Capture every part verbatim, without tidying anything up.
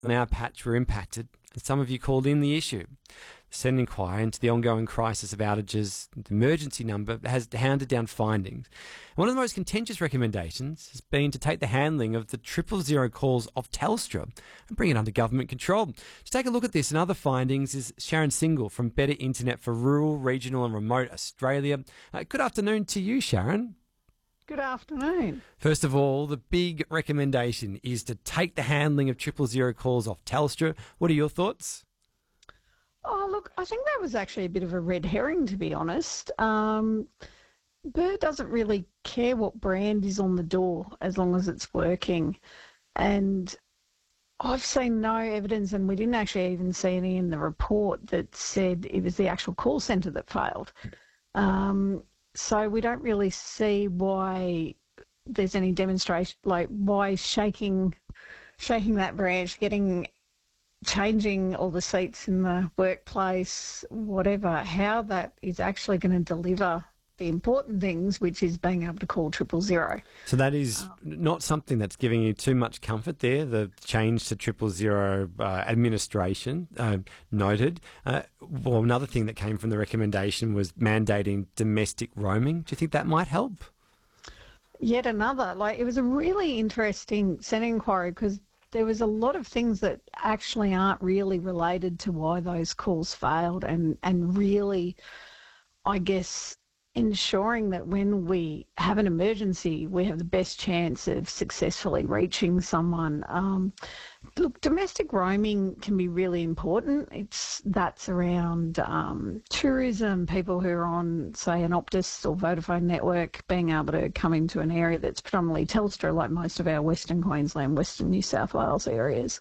on our patch were impacted, and some of you called in the issue. The Senate inquiry into the ongoing crisis of outages, the emergency number, has handed down findings. One of the most contentious recommendations has been to take the handling of the triple zero calls off Telstra and bring it under government control. To take a look at this and other findings is Sharon Single from Better Internet for Rural, Regional and Remote Australia. Uh, good afternoon to you, Sharon. Good afternoon. First of all, the big recommendation is to take the handling of triple zero calls off Telstra. What are your thoughts? Oh, look, I think that was actually a bit of a red herring, to be honest. Um, Bird doesn't really care what brand is on the door as long as it's working. And I've seen no evidence, and we didn't actually even see any in the report that said it was the actual call centre that failed. Um, so we don't really see why there's any demonstration, like why shaking, shaking that branch, getting... changing all the seats in the workplace, whatever, how that is actually going to deliver the important things, which is being able to call triple zero. So that is um, not something that's giving you too much comfort there, the change to triple zero uh, administration, uh, noted. Uh, well, another thing that came from the recommendation was mandating domestic roaming. Do you think that might help? Yet another. Like, it was a really interesting Senate inquiry because there was a lot of things that actually aren't really related to why those calls failed and, and really, I guess, ensuring that when we have an emergency, we have the best chance of successfully reaching someone. Um, look, domestic roaming can be really important. It's that's around um, tourism, people who are on, say, an Optus or Vodafone network being able to come into an area that's predominantly Telstra, like most of our Western Queensland, Western New South Wales areas.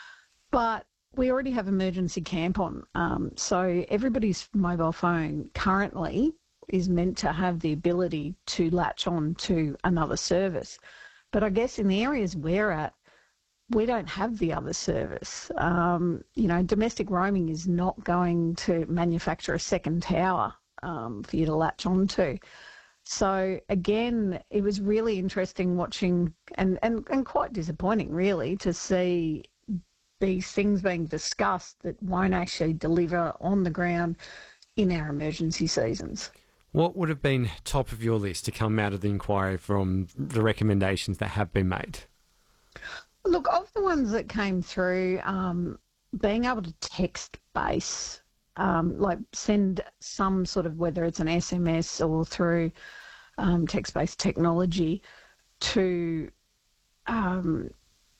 But we already have emergency camp on, um, so everybody's mobile phone currently is meant to have the ability to latch on to another service. But I guess in the areas we're at, we don't have the other service. Um, you know, domestic roaming is not going to manufacture a second tower um, for you to latch on to. So again, it was really interesting watching and, and, and quite disappointing really to see these things being discussed that won't actually deliver on the ground in our emergency seasons. What would have been top of your list to come out of the inquiry from the recommendations that have been made? Look, of the ones that came through, um, being able to text base, um, like send some sort of, whether it's an S M S or through um, text-based technology to um,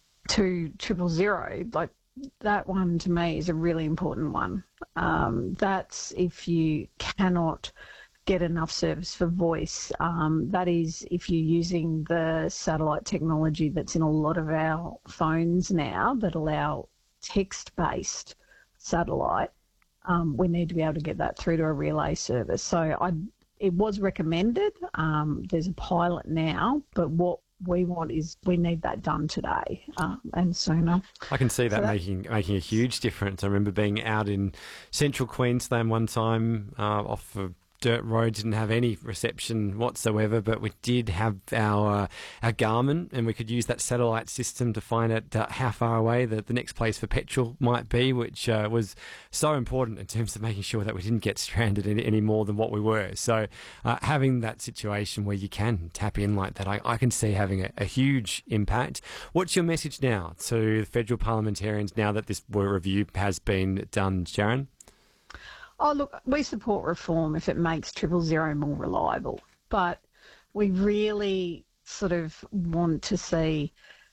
to triple zero, like that one to me is a really important one. Um, that's if you cannot get enough service for voice. Um, that is if you're using the satellite technology that's in a lot of our phones now that allow text-based satellite. Um, we need to be able to get that through to a relay service. So I, it was recommended. Um, there's a pilot now, but what we want is we need that done today um, and sooner. I can see that, so that making making a huge difference. I remember being out in central Queensland one time uh, off of dirt road, didn't have any reception whatsoever, but we did have our uh, our Garmin, and we could use that satellite system to find out uh, how far away the, the next place for petrol might be, which uh, was so important in terms of making sure that we didn't get stranded any, any more than what we were. So uh, having that situation where you can tap in like that, I, I can see having a, a huge impact. What's your message now to the federal parliamentarians now that this review has been done, Sharon? Oh, look, we support reform if it makes triple zero more reliable, but we really sort of want to see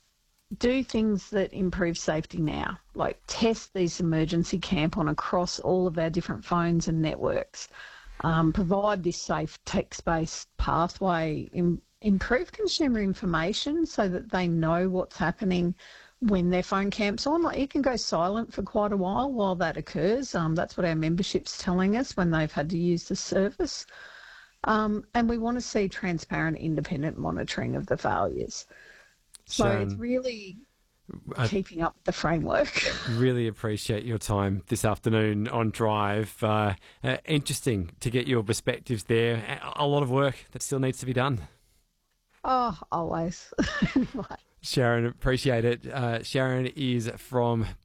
do things that improve safety now, like test these emergency camp on across all of our different phones and networks, um, provide this safe text-based pathway, im- improve consumer information so that they know what's happening when their phone camp's on. Like, you can go silent for quite a while while that occurs. Um, that's what our membership's telling us when they've had to use the service. Um, and we want to see transparent, independent monitoring of the failures. So Sharon, it's really I keeping up the framework. really appreciate your time this afternoon on Drive. Uh, uh, interesting to get your perspectives there. A a lot of work that still needs to be done. Oh, always. Anyway. Sharon, appreciate it. Uh, Sharon is from